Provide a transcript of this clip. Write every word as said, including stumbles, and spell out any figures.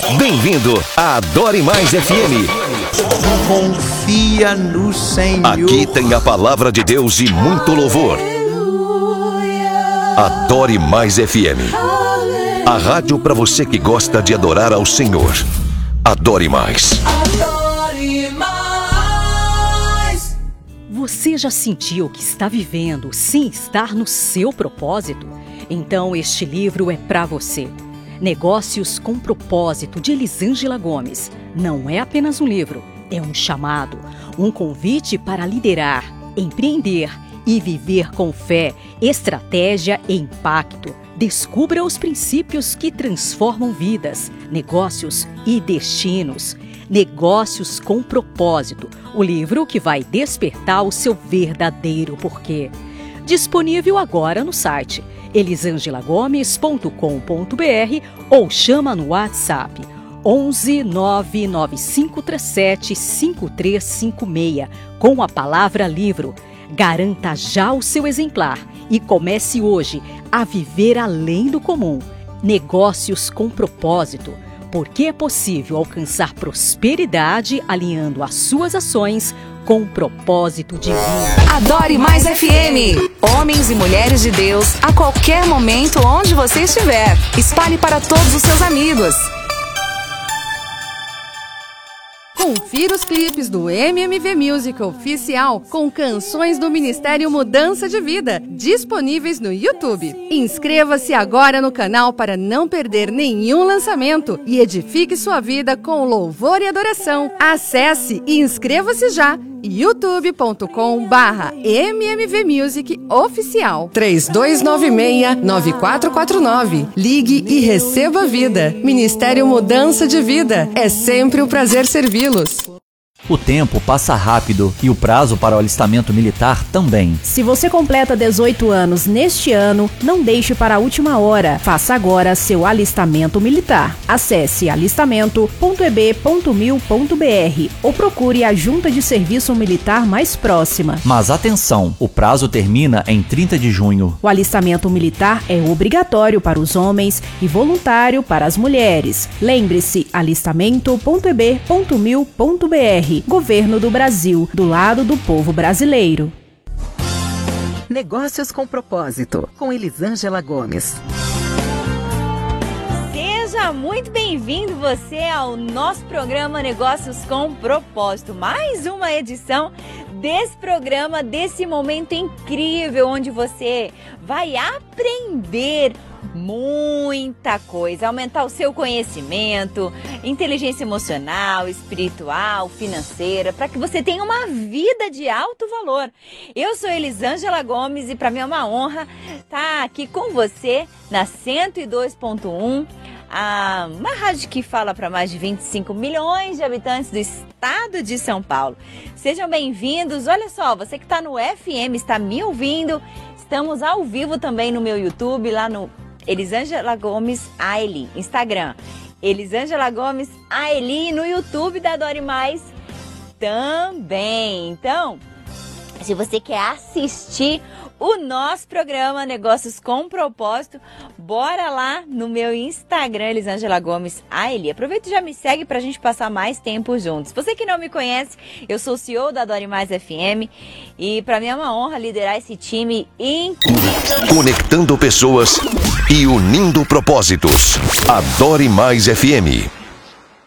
Bem-vindo à Adore Mais F M. Confia no Senhor. Aqui tem a palavra de Deus e muito louvor. Adore Mais F M. A rádio para você que gosta de adorar ao Senhor. Adore Mais. Adore Mais. Você já sentiu que está vivendo sem estar no seu propósito? Então este livro é para você. Negócios com Propósito, de Elisângela Gomes. Não é apenas um livro, é um chamado, um convite para liderar, empreender e viver com fé, estratégia e impacto. Descubra os princípios que transformam vidas, negócios e destinos. Negócios com Propósito, o livro que vai despertar o seu verdadeiro porquê. Disponível agora no site elisangela gomes ponto com ponto b r ou chama no WhatsApp onze nove nove cinco três sete cinco três cinco seis com a palavra livro. Garanta já o seu exemplar e comece hoje a viver além do comum. Negócios com Propósito, porque é possível alcançar prosperidade alinhando as suas ações com o propósito divino. Adore Mais F M. Homens e mulheres de Deus, a qualquer momento, onde você estiver. Espalhe para todos os seus amigos. Confira os clipes do M M V Music Oficial com canções do Ministério Mudança de Vida, disponíveis no YouTube. Inscreva-se agora no canal para não perder nenhum lançamento e edifique sua vida com louvor e adoração. Acesse e inscreva-se já. youtube ponto com barra M M V Music Oficial. três dois nove seis nove quatro quatro nove. Ligue e receba vida. Ministério Mudança de Vida. É sempre um prazer servi-los. O tempo passa rápido e o prazo para o alistamento militar também. Se você completa dezoito anos neste ano, não deixe para a última hora. Faça agora seu alistamento militar. Acesse alistamento ponto e b ponto mil ponto b r ou procure a junta de serviço militar mais próxima. Mas atenção, o prazo termina em trinta de junho. O alistamento militar é obrigatório para os homens e voluntário para as mulheres. Lembre-se, alistamento ponto e b ponto mil ponto b r. Governo do Brasil, do lado do povo brasileiro. Negócios com Propósito, com Elisângela Gomes. Seja muito bem-vindo você ao nosso programa Negócios com Propósito. Mais uma edição desse programa, desse momento incrível onde você vai aprender muita coisa, aumentar o seu conhecimento, inteligência emocional, espiritual, financeira, para que você tenha uma vida de alto valor. Eu sou Elisângela Gomes e para mim é uma honra estar aqui com você na cento e dois ponto um, a, uma rádio que fala para mais de vinte e cinco milhões de habitantes do estado de São Paulo. Sejam bem-vindos. Olha só, você que está no F M, está me ouvindo, estamos ao vivo também no meu YouTube, lá no Elisângela Gomes Aeli, Instagram, Elisângela Gomes Aeli, no YouTube da Adore Mais também. Então, se você quer assistir o nosso programa Negócios com Propósito, bora lá no meu Instagram, Elisângela Gomes Aeli. Aproveita e já me segue pra gente passar mais tempo juntos. Você que não me conhece, eu sou o C E O da Adore Mais F M e pra mim é uma honra liderar esse time incrível. Conectando pessoas e unindo propósitos. Adore Mais F M.